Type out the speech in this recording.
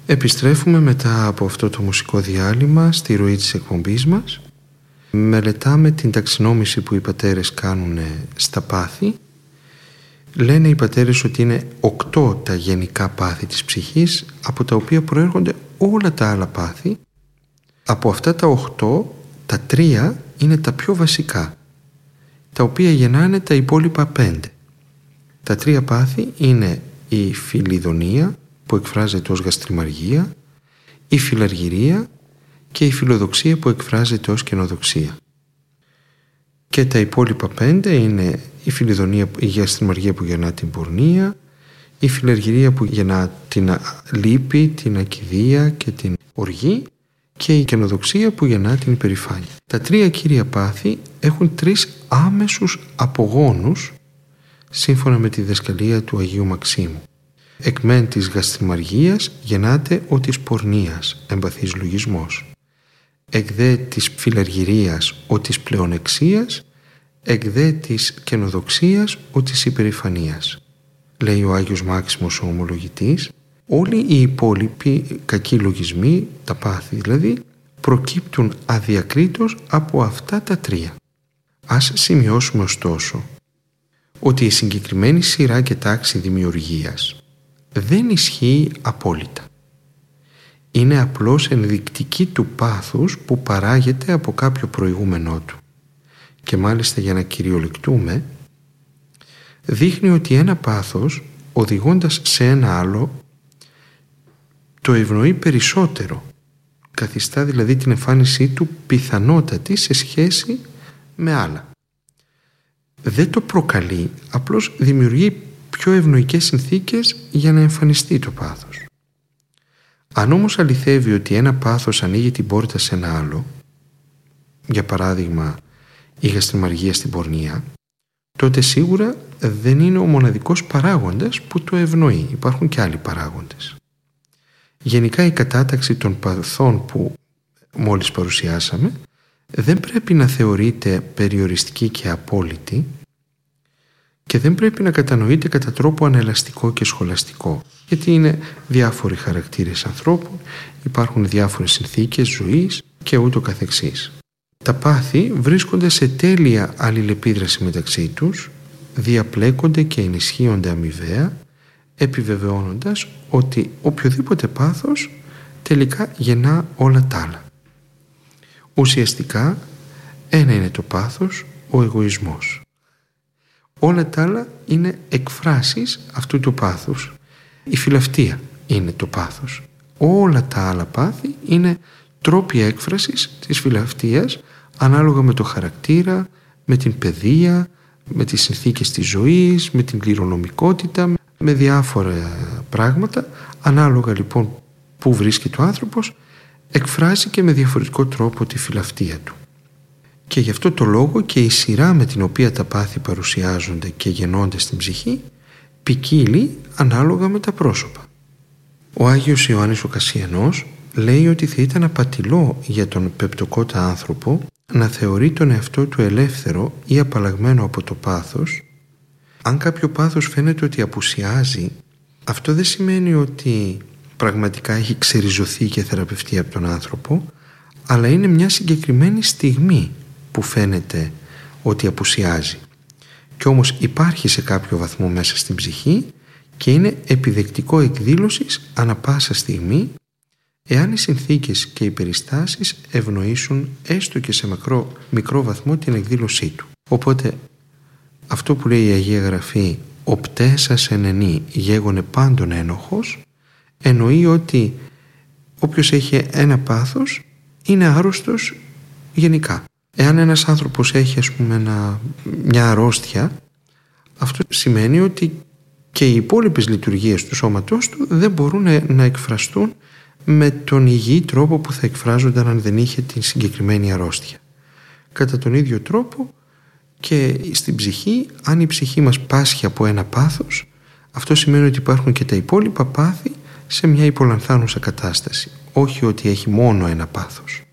Επιστρέφουμε μετά από αυτό το μουσικό διάλειμμα στη ροή της εκπομπής μας. Μελετάμε την ταξινόμηση που οι πατέρες κάνουν στα πάθη. Λένε οι πατέρες ότι είναι 8 τα γενικά πάθη της ψυχής, από τα οποία προέρχονται όλα τα άλλα πάθη. Από αυτά τα 8, τα 3 είναι τα πιο βασικά, τα οποία γεννάνε τα υπόλοιπα 5. Τα 3 πάθη είναι η φιλιδονία, που εκφράζεται ως γαστριμαργία, η φιλαργυρία και η φιλοδοξία, που εκφράζεται ως κενοδοξία. Και τα υπόλοιπα 5 είναι η φιλιδονία, η γαστριμαργία που γεννά την πορνεία, η φιλαργυρία που γεννά την λύπη, την ακηδία και την οργή, και η κενοδοξία που γεννά την υπερηφάνεια. Τα 3 κύρια πάθη έχουν 3 άμεσους απογόνους, σύμφωνα με τη διδασκαλία του Αγίου Μαξίμου. Εκ μεν της γαστριμαργίας γεννάται ο της πορνείας, εμπαθής λογισμός. Εκ δε της φιλαργυρίας ο της πλεονεξίας, εκ δε της κενοδοξίας ο της υπερηφανίας. Λέει ο Άγιος Μάξιμος ο ομολογητής, όλοι οι υπόλοιποι κακοί λογισμοί, τα πάθη δηλαδή, προκύπτουν αδιακρίτως από αυτά τα 3. Ας σημειώσουμε ωστόσο ότι η συγκεκριμένη σειρά και τάξη δημιουργίας δεν ισχύει απόλυτα. Είναι απλώς ενδεικτική του πάθους που παράγεται από κάποιο προηγούμενό του. Και μάλιστα, για να κυριολεκτούμε, δείχνει ότι ένα πάθος, οδηγώντας σε ένα άλλο, το ευνοεί περισσότερο. Καθιστά δηλαδή την εμφάνισή του πιθανότατη σε σχέση με άλλα. Δεν το προκαλεί, απλώς δημιουργεί πιο ευνοϊκές συνθήκες για να εμφανιστεί το πάθος. Αν όμως αληθεύει ότι ένα πάθος ανοίγει την πόρτα σε ένα άλλο, για παράδειγμα η γαστριμαργία στην πορνεία, τότε σίγουρα δεν είναι ο μοναδικός παράγοντας που το ευνοεί. Υπάρχουν και άλλοι παράγοντες. Γενικά η κατάταξη των παθών που μόλις παρουσιάσαμε δεν πρέπει να θεωρείται περιοριστική και απόλυτη και δεν πρέπει να κατανοείται κατά τρόπο ανελαστικό και σχολαστικό, γιατί είναι διάφοροι χαρακτήρες ανθρώπων, υπάρχουν διάφορες συνθήκες ζωής και ούτω καθεξής. Τα πάθη βρίσκονται σε τέλεια αλληλεπίδραση μεταξύ τους, διαπλέκονται και ενισχύονται αμοιβαία, επιβεβαιώνοντας ότι οποιοδήποτε πάθος τελικά γεννά όλα τα άλλα. Ουσιαστικά ένα είναι το πάθος, ο εγωισμός. Όλα τα άλλα είναι εκφράσεις αυτού του πάθους. Η φιλαυτία είναι το πάθος. Όλα τα άλλα πάθη είναι τρόποι έκφρασης της φιλαυτίας, ανάλογα με το χαρακτήρα, με την παιδεία, με τις συνθήκες της ζωής, με την κληρονομικότητα, με διάφορα πράγματα. Ανάλογα λοιπόν που βρίσκεται ο άνθρωπος, εκφράζει και με διαφορετικό τρόπο τη φιλαυτία του. Και γι' αυτό το λόγο και η σειρά με την οποία τα πάθη παρουσιάζονται και γεννώνται στην ψυχή ποικίλει ανάλογα με τα πρόσωπα. Ο Άγιος Ιωάννης ο Κασσιανός λέει ότι θα ήταν απατηλό για τον πεπτοκότα άνθρωπο να θεωρεί τον εαυτό του ελεύθερο ή απαλλαγμένο από το πάθος. Αν κάποιο πάθος φαίνεται ότι απουσιάζει, αυτό δεν σημαίνει ότι πραγματικά έχει ξεριζωθεί και θεραπευτεί από τον άνθρωπο, αλλά είναι μια συγκεκριμένη στιγμή που φαίνεται ότι απουσιάζει. Κι όμως υπάρχει σε κάποιο βαθμό μέσα στην ψυχή και είναι επιδεκτικό εκδήλωσης ανα πάσα στιγμή, εάν οι συνθήκες και οι περιστάσεις ευνοήσουν έστω και σε μικρό βαθμό την εκδήλωσή του. Οπότε αυτό που λέει η Αγία Γραφή «Οπτέσας ενενή γέγονε πάντων ένοχος», εννοεί ότι όποιος έχει ένα πάθος είναι άρρωστος γενικά. Εάν ένας άνθρωπος έχει μια αρρώστια, αυτό σημαίνει ότι και οι υπόλοιπες λειτουργίες του σώματός του δεν μπορούν να εκφραστούν με τον υγιή τρόπο που θα εκφράζονταν αν δεν είχε την συγκεκριμένη αρρώστια. Κατά τον ίδιο τρόπο και στην ψυχή, αν η ψυχή μας πάσχει από ένα πάθος, αυτό σημαίνει ότι υπάρχουν και τα υπόλοιπα πάθη σε μια υπολανθάνουσα κατάσταση, όχι ότι έχει μόνο ένα πάθος.